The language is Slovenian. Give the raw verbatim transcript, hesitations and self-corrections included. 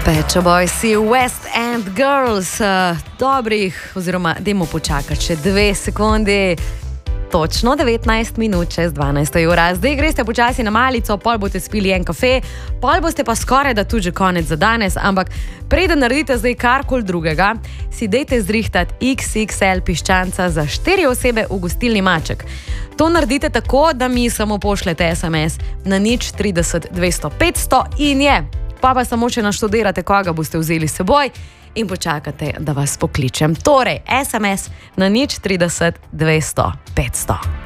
Pet Shop Boys, West End Girls, uh, dobrih, oziroma dajmo počakati še dve sekundi, točno devetnajst minut čez dvanajsto ura. Zdaj greste počasi na malico, pol boste spili en kafe, pol boste pa skoraj da tudi že konec za danes, ampak preden naredite zdaj karkoli drugega, si dejte zrihtati iks iks el piščanca za štiri osebe v gostilni Maček. To naredite tako, da mi samo pošljete es em es na nič trideset dvesto petsto in je. Pa pa samo še naštudirate, koga boste vzeli s seboj in počakate, da vas pokličem. Torej, es em es na nič trideset dvesto petsto.